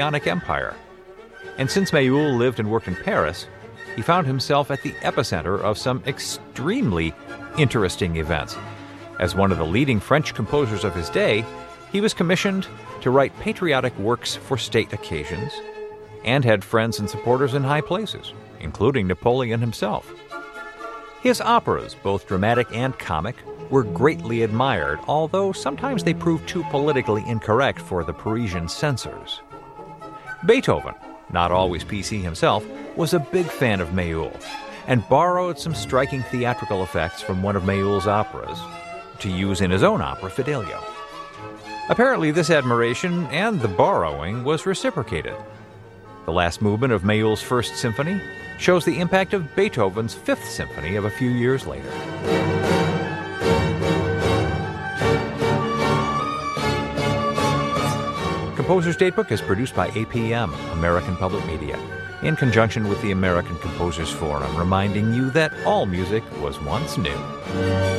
Napoleonic Empire. And since Méhul lived and worked in Paris, he found himself at the epicenter of some extremely interesting events. As one of the leading French composers of his day, he was commissioned to write patriotic works for state occasions and had friends and supporters in high places, including Napoleon himself. His operas, both dramatic and comic, were greatly admired, although sometimes they proved too politically incorrect for the Parisian censors. Beethoven, not always PC himself, was a big fan of Méhul and borrowed some striking theatrical effects from one of Méhul's operas to use in his own opera, Fidelio. Apparently, this admiration and the borrowing was reciprocated. The last movement of Méhul's First Symphony shows the impact of Beethoven's Fifth Symphony of a few years later. Composer's Datebook is produced by APM, American Public Media, in conjunction with the American Composers Forum, reminding you that all music was once new.